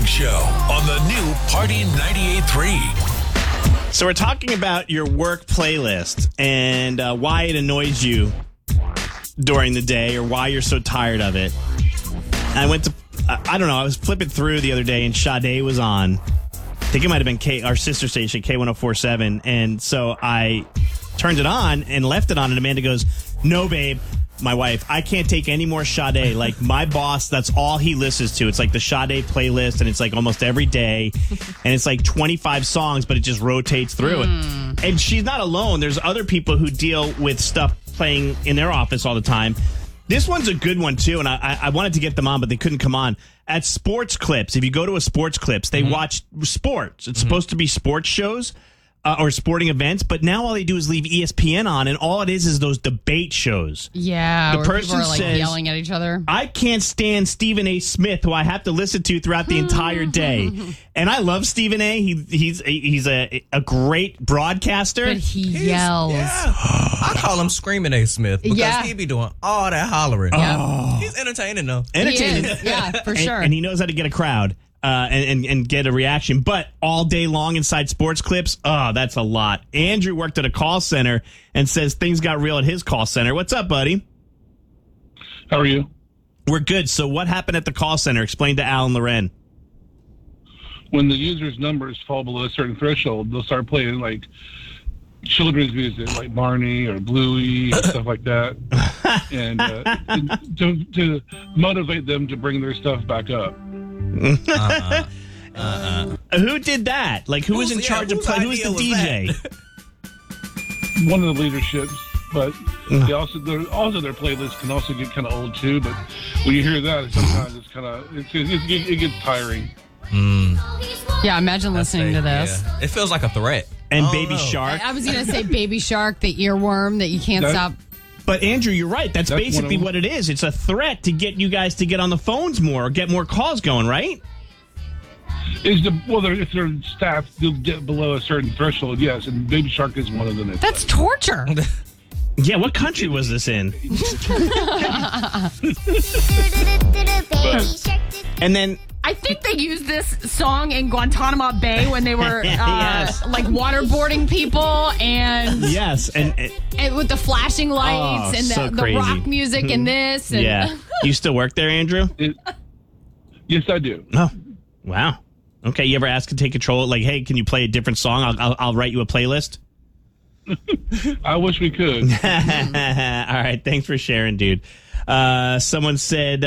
Show on the new Party 98.3. So we're talking about your work playlist and why it annoys you during the day or why you're so tired of it. I went to, I don't know, I was flipping through the other day and Sade was on. I think it might have been our sister station, K1047. And so I turned it on and left it on, and Amanda goes, "No, babe." My wife, I can't take any more Sade. Like, my boss, that's all he listens to. It's like the Sade playlist, and it's like almost every day. And it's like 25 songs, but it just rotates through it. And she's not alone. There's other people who deal with stuff playing in their office all the time. This one's a good one, too, and I wanted to get them on, but they couldn't come on. At Sports Clips, if you go to a Sports Clips, they watch sports. It's supposed to be sports shows. Or sporting events, but now all they do is leave ESPN on, and all it is those debate shows. Yeah, the person people are says, yelling at each other. I can't stand Stephen A. Smith, who I have to listen to throughout the entire day. And I love Stephen A. He's a great broadcaster. But he yells. Yeah. I call him Screaming A. Smith because he be doing all that hollering. Yeah. He's entertaining, though. Entertaining. He is. Yeah, for sure. And he knows how to get a crowd. And get a reaction. But all day long inside Sports Clips, that's a lot. Andrew worked at a call center and says things got real at his call center. What's up, buddy? How are you? We're good. So what happened at the call center? Explain to Al and Loren. When the user's numbers fall below a certain threshold, they'll start playing like children's music, like Barney or Bluey and stuff like that, and to motivate them to bring their stuff back up. Who did that? Like, who was in charge of playing? Who was the DJ? One of the leaderships, but they also their playlist can also get kind of old too. But when you hear that, sometimes it's kind of it gets tiring. Yeah, imagine listening to this. Yeah. It feels like a threat. And Baby Shark. I was going to say Baby Shark, the earworm that you can't stop. But Andrew, you're right. That's basically what it is. It's a threat to get you guys to get on the phones more or get more calls going, right? If their staff will get below a certain threshold, yes, and Baby Shark is one of them. That's torture. Yeah, what country was this in? And then I think they used this song in Guantanamo Bay when they were yes. like waterboarding people and yes, and with the flashing lights and so the rock music and this. And yeah, you still work there, Andrew? Yes, I do. Oh, wow. Okay, you ever ask to take control? Like, hey, can you play a different song? I'll write you a playlist. I wish we could. All right, thanks for sharing, dude. Someone said,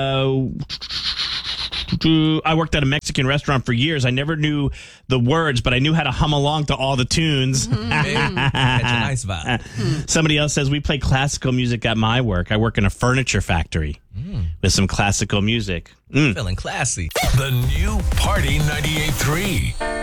I worked at a Mexican restaurant for years. I never knew the words, but I knew how to hum along to all the tunes. Catch a nice vibe. Somebody else says, we play classical music at my work. I work in a furniture factory with some classical music. Feeling classy. The new Party 98.3.